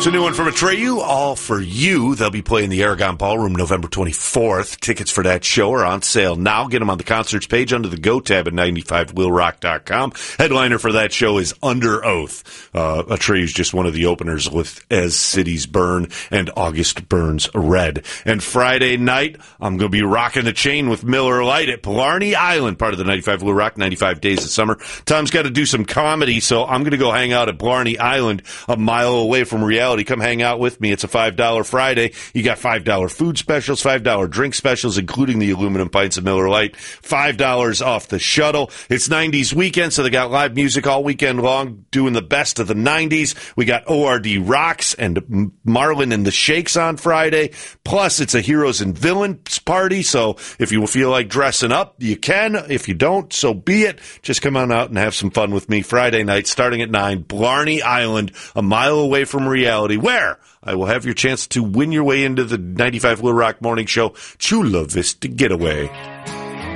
It's a new one from Atreyu, All For You. They'll be playing the Aragon Ballroom November 24th. Tickets for that show are on sale now. Get them on the concerts page under the Go tab at 95willrock.com. Headliner for that show is Under Oath. Atreyu's just one of the openers with As Cities Burn and August Burns Red. And Friday night, I'm going to be rocking the chain with Miller Lite at Blarney Island, part of the 95 Will Rock 95 Days of Summer. Tom's got to do some comedy, so I'm going to go hang out at Blarney Island, a mile away from reality. Come hang out with me. It's a $5 Friday. You got $5 food specials, $5 drink specials, including the aluminum pints of Miller Lite, $5 off the shuttle. It's 90s weekend, so they got live music all weekend long, doing the best of the 90s. We got ORD Rocks and Marlon and the Shakes on Friday. Plus, it's a Heroes and Villains party, so if you feel like dressing up, you can. If you don't, so be it. Just come on out and have some fun with me Friday night, starting at 9, Blarney Island, a mile away from reality, where I will have your chance to win your way into the 95 Will Rock Morning Show Chula Vista Getaway.